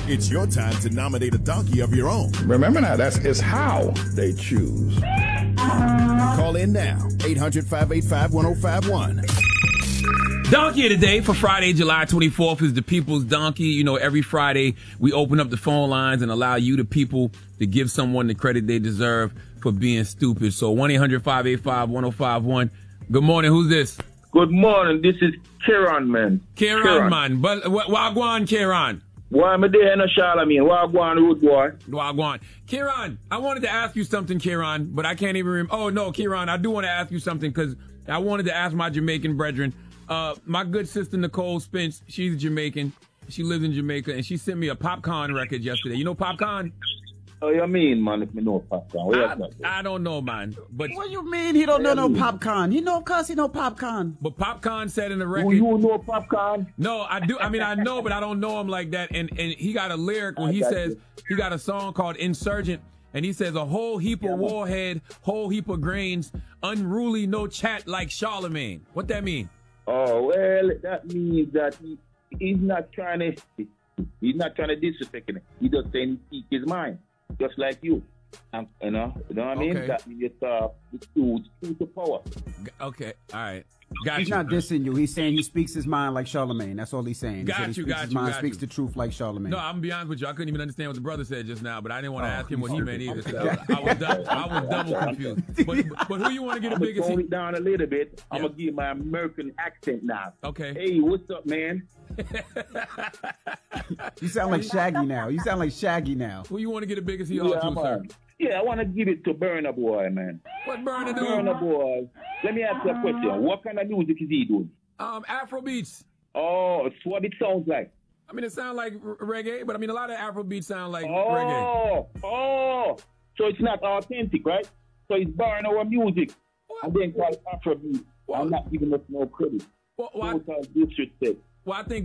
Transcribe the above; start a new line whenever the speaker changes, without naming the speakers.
It's your time to nominate a donkey of your own.
Remember now, it's how they choose.
Call in now, 800-585-1051.
Donkey of the day for Friday, July 24th is the People's Donkey. You know, every Friday we open up the phone lines and allow you, the people, to give someone the credit they deserve for being stupid. So 1-800-585-1051. Good morning. Who's this?
Good morning. This is Kieran, man.
Kieran, man. But Wagwan, Kieran.
Why am I there in a Charlemagne? Wagwan, rude boy.
Wagwan. Kieran, I wanted to ask you something, Kieran, but I can't even remember. Oh, no, Kieran, I do want to ask you something because I wanted to ask my Jamaican brethren. My good sister, Nicole Spence, she's Jamaican. She lives in Jamaica, and she sent me a Popcorn record yesterday. You know Popcorn?
Oh, you mean, man, if me know Popcorn?
I don't know, man. But
what do you mean he don't know no Popcorn? He know, of course he know Popcorn.
But Popcorn said in the record...
Oh, you know Popcorn?
No, I do. I mean, I know, but I don't know him like that. And he got a lyric when he says... He got a song called Insurgent, and he says, a whole heap of warhead, whole heap of grains, unruly, no chat like Charlemagne. What that mean?
Oh, well, that means that he's not trying to disrespect it. He just saying he speak his mind. Just like you. You know what I mean?
Okay.
That means it's true to power.
Okay, all right. Got
He's
you.
not dissing you. He's saying he speaks his mind like Charlemagne. That's all he's saying.
Got you.
Speaks the truth like Charlemagne.
No, I'm gonna be honest with you. I couldn't even understand what the brother said just now, but I didn't want to ask him what he meant either. So I was double confused. But who you want to get the biggest?
Tone it down a little bit. I'm gonna give my American accent now.
Okay.
Hey, what's up, man?
You sound like Shaggy now.
Who you want to get the biggest he ought to, sir?
Yeah, I want to give it to Burna Boy, man.
What Burna do?
Burna Boy. Let me ask you a question. What kind of music is he doing?
Afro beats.
Oh, it's what it sounds like.
I mean, it sounds like reggae, but I mean, a lot of Afro beats sound like reggae.
Oh, so it's not authentic, right? So it's borrowing our music and then called Afro beat. I'm not giving us no credit.
Well,
Total disrespect.
Well, I think